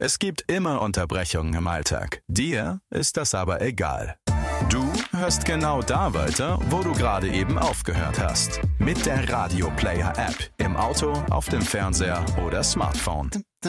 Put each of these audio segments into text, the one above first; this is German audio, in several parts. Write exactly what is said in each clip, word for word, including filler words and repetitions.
Es gibt immer Unterbrechungen im Alltag. Dir ist das aber egal. Du hörst genau da weiter, wo du gerade eben aufgehört hast. Mit der Radio Player App. Im Auto, auf dem Fernseher oder Smartphone.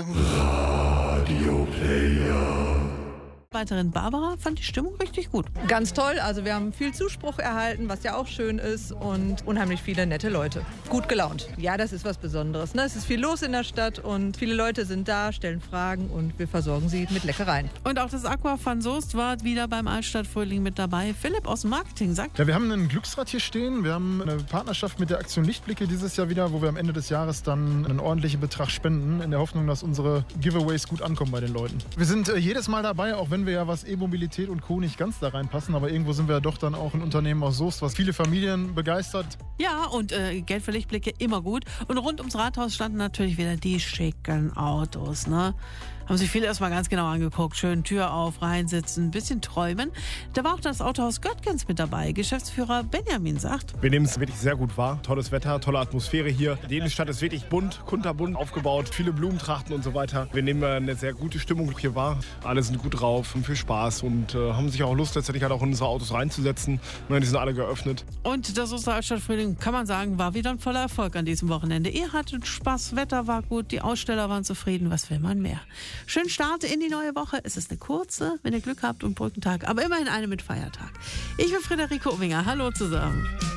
Radio Player. Weiterin Barbara fand die Stimmung richtig gut. Ganz toll, also wir haben viel Zuspruch erhalten, was ja auch schön ist und unheimlich viele nette Leute. Gut gelaunt. Ja, das ist was Besonderes. Ne? Es ist viel los in der Stadt und viele Leute sind da, stellen Fragen und wir versorgen sie mit Leckereien. Und auch das Aqua van Soest war wieder beim Altstadtfrühling mit dabei. Philipp aus dem Marketing sagt: Ja, wir haben ein Glücksrad hier stehen. Wir haben eine Partnerschaft mit der Aktion Lichtblicke dieses Jahr wieder, wo wir am Ende des Jahres dann einen ordentlichen Betrag spenden, in der Hoffnung, dass unsere Giveaways gut ankommen bei den Leuten. Wir sind äh, jedes Mal dabei, auch wenn wir ja was E-Mobilität und Co. nicht ganz da reinpassen, aber irgendwo sind wir ja doch dann auch ein Unternehmen aus Soest, was viele Familien begeistert. Ja, und äh, Geld für Lichtblicke immer gut. Und rund ums Rathaus standen natürlich wieder die schicken Autos, ne? Haben sich viele erstmal ganz genau angeguckt. Schön Tür auf, reinsitzen, ein bisschen träumen. Da war auch das Autohaus Göttgens mit dabei. Geschäftsführer Benjamin sagt: Wir nehmen es wirklich sehr gut wahr. Tolles Wetter, tolle Atmosphäre hier. Die Innenstadt ist wirklich bunt, kunterbunt aufgebaut. Viele Blumentrachten und so weiter. Wir nehmen eine sehr gute Stimmung hier wahr. Alle sind gut drauf und viel Spaß und äh, haben sich auch Lust, letztendlich halt auch in unsere Autos reinzusetzen. Und die sind alle geöffnet. Und das Osteraltstadtfrühling, kann man sagen, war wieder ein voller Erfolg an diesem Wochenende. Ihr hattet Spaß, Wetter war gut, die Aussteller waren zufrieden. Was will man mehr? Schönen Start in die neue Woche. Es ist eine kurze, wenn ihr Glück habt, und Brückentag, aber immerhin eine mit Feiertag. Ich bin Friederike Obinger. Hallo zusammen.